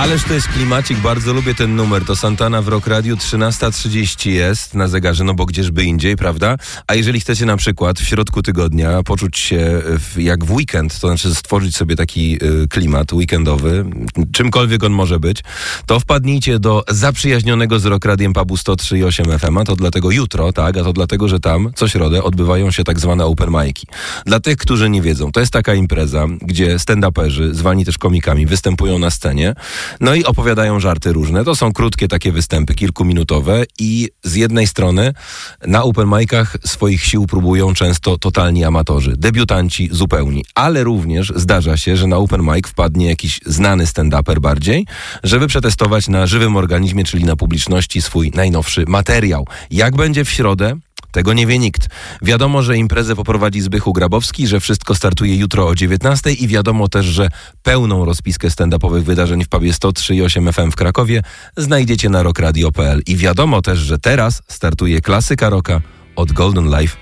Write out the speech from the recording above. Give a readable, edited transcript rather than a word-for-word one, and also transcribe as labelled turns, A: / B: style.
A: Ależ to jest klimacik, bardzo lubię ten numer. To Santana w Rock Radio, 13:30 jest na zegarze, no bo gdzieżby indziej, prawda? A jeżeli chcecie na przykład w środku tygodnia poczuć się jak w weekend, to znaczy stworzyć sobie taki klimat weekendowy, czymkolwiek on może być, to wpadnijcie do zaprzyjaźnionego z Rock Radiem pubu 103,8 FM, a to dlatego jutro, tak? A to dlatego, że tam co środę odbywają się tak zwane open mic'i. Dla tych, którzy nie wiedzą, to jest taka impreza, gdzie stand-uperzy, zwani też komikami, występują na scenie, no i opowiadają żarty różne. To są krótkie takie występy, kilkuminutowe i z jednej strony na open mic'ach swoich sił próbują często totalni amatorzy, debiutanci zupełni, ale również zdarza się, że na open mic wpadnie jakiś znany stand-uper bardziej, żeby przetestować na żywym organizmie, czyli na publiczności swój najnowszy materiał. Jak będzie w środę? Tego nie wie nikt. Wiadomo, że imprezę poprowadzi Zbychu Grabowski, że wszystko startuje jutro o 19:00 i wiadomo też, że pełną rozpiskę stand-upowych wydarzeń w pubie 103,8 FM w Krakowie znajdziecie na rockradio.pl. I wiadomo też, że teraz startuje klasyka rocka od Golden Life